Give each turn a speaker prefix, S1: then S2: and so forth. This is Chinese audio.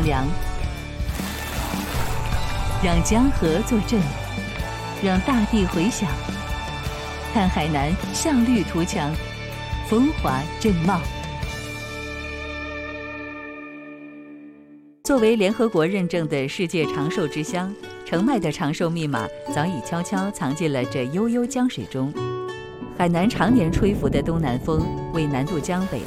S1: 梁，让江河作镇，让大地回响。看海南向绿图强，风华正茂。作为联合国认证的世界长寿之乡，澄迈的长寿密码早已悄悄藏进了这悠悠江水中。海南常年吹拂的东南风，为南渡江北